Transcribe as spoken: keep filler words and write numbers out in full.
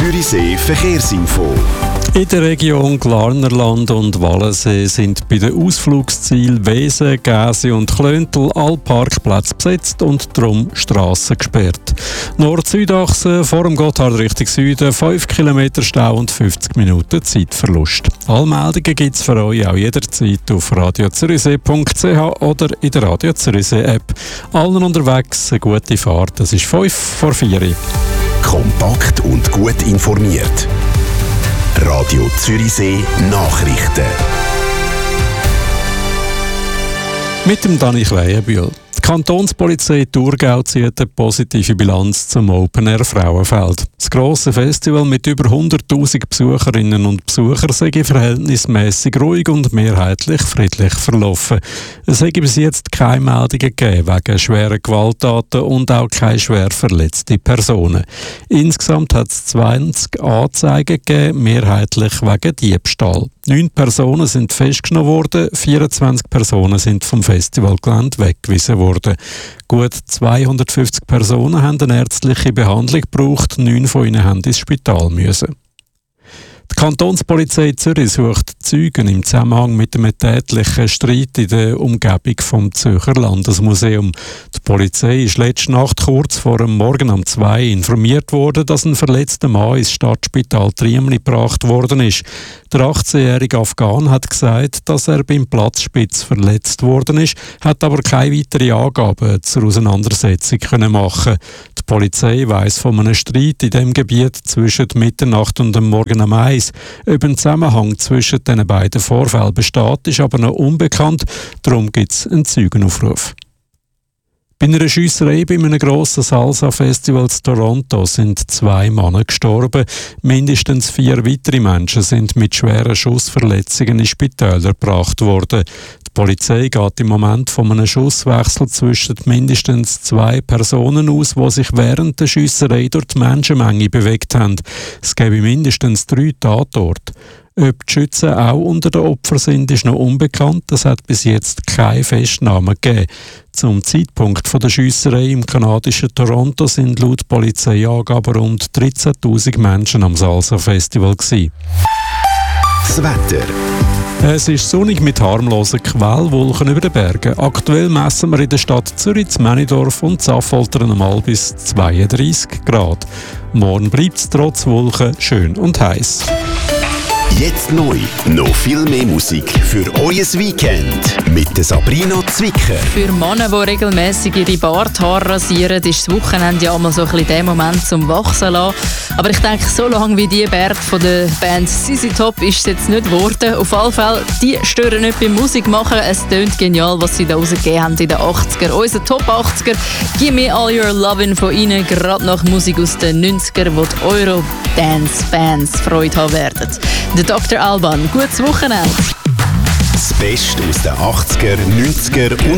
Zürichsee Verkehrsinfo. In der Region Glarnerland und Wallensee sind bei den Ausflugszielen Wesen, Gäse und Klöntel alle Parkplätze besetzt und darum Strassen gesperrt. Nord-Südachse vor dem Gotthard Richtung Süden, fünf Kilometer Stau und fünfzig Minuten Zeitverlust. Alle Meldungen gibt es für euch auch jederzeit auf radio zürichsee punkt c h oder in der Radio Zürichsee App. Allen unterwegs eine gute Fahrt. Es ist fünf vor vier. Kompakt und gut informiert. Radio Zürichsee Nachrichten. Mit dem Dani Kleienbühl. Die Kantonspolizei Thurgau zieht eine positive Bilanz zum Open Air Frauenfeld. Das grosse Festival mit über hunderttausend Besucherinnen und Besuchern sei verhältnismäßig ruhig und mehrheitlich friedlich verlaufen. Es hätte bis jetzt keine Meldungen gegeben wegen schwerer Gewalttaten und auch keine schwer verletzte Personen. Insgesamt hat es zwanzig Anzeigen gegeben, mehrheitlich wegen Diebstahl. Neun Personen sind festgenommen worden, vierundzwanzig Personen sind vom Festivalgelände weggewiesen worden. Gut zweihundertfünfzig Personen haben eine ärztliche Behandlung gebraucht, neun von ihnen haben ins Spital müssen. Die Kantonspolizei Zürich sucht Zeugen im Zusammenhang mit einem tätlichen Streit in der Umgebung vom Zürcher Landesmuseum. Die Polizei ist letzte Nacht kurz vor dem Morgen um zwei informiert worden, dass ein verletzter Mann ins Stadtspital Triemli gebracht worden ist. Der achtzehnjährige Afghan hat gesagt, dass er beim Platzspitz verletzt worden ist, hat aber keine weiteren Angaben zur Auseinandersetzung können machen. Die Polizei weiss von einem Streit in dem Gebiet zwischen Mitternacht und dem Morgen um eins. Ob ein Zusammenhang zwischen den beiden Vorfällen besteht, ist aber noch unbekannt. Darum gibt es einen Zeugenaufruf. Bei einer Schiesserei bei einem grossen Salsa-Festival in Toronto sind zwei Männer gestorben. Mindestens vier weitere Menschen sind mit schweren Schussverletzungen in Spitäler gebracht worden. Die Polizei geht im Moment von einem Schusswechsel zwischen mindestens zwei Personen aus, die sich während der Schiesserei durch die Menschenmenge bewegt haben. Es gäbe mindestens drei Tatorte. Ob die Schützen auch unter den Opfern sind, ist noch unbekannt. Es hat bis jetzt keine Festnahmen gegeben. Zum Zeitpunkt der Schiesserei im kanadischen Toronto sind laut Polizeiangaben rund dreizehntausend Menschen am Salsa-Festival gewesen. Das Wetter. Es ist sonnig mit harmlosen Quellwolken über den Bergen. Aktuell messen wir in der Stadt Zürich, Männidorf und Affoltern einmal bis zweiunddreissig Grad. Morgen bleibt es trotz Wolken schön und heiß. Jetzt neu, noch viel mehr Musik für euer Weekend mit der Sabrina Zwicker. Für Männer, die regelmässig ihre Barthaare rasieren, ist das Wochenende ja mal so ein bisschen der Moment zum Wachsen lassen. Aber ich denke, so lange wie die Bärte von der Band Z Z Top ist es jetzt nicht geworden. Auf alle Fälle, die stören nicht beim Musik machen. Es tönt genial, was sie da rausgegeben haben in den achtziger. Unser Top achtziger, «Give Me All Your Lovin' von ihnen, gerade nach Musik aus den neunziger, wo die Euro-Dance-Fans Freude haben werden. Der Doktor Alban, gutes Wochenende. Das Beste aus den achtziger, neunziger und